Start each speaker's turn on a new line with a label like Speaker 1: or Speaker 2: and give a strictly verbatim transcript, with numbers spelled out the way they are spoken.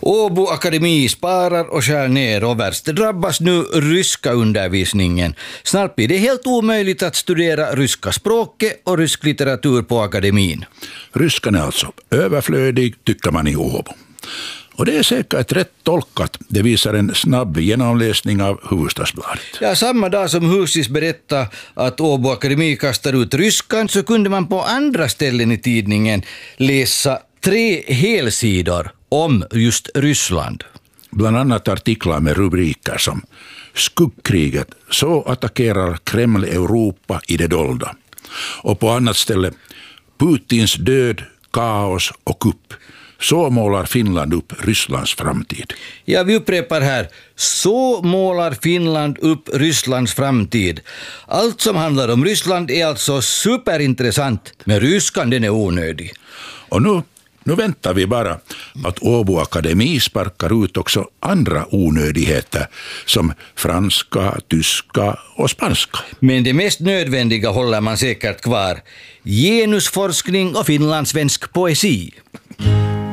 Speaker 1: Åbo Akademi sparar och skär ner och värst drabbas nu ryska undervisningen. Snart blir det helt omöjligt att studera ryska språket och rysk litteratur på akademin.
Speaker 2: Ryskan är alltså överflödig, tycker man i Åbo. Och det är säkert rätt tolkat. Det visar en snabb genomläsning av Hufvudstadsbladet.
Speaker 1: Ja, samma dag som Husis berättade att Åbo Akademi kastar ut ryskan så kunde man på andra ställen i tidningen läsa tre helsidor om just Ryssland.
Speaker 2: Bland annat artiklar med rubriker som Skuggkriget, så attackerar Kreml Europa i det dolda. Och på annat ställe Putins död, kaos och kupp. Så målar Finland upp Rysslands framtid.
Speaker 1: Ja, vi upprepar här. Så målar Finland upp Rysslands framtid. Allt som handlar om Ryssland är alltså superintressant, men ryskan den är onödig.
Speaker 2: Och nu, nu väntar vi bara att Åbo Akademi sparkar ut också andra onödigheter som franska, tyska och spanska.
Speaker 1: Men det mest nödvändiga håller man säkert kvar. Genusforskning och finlandssvensk poesi.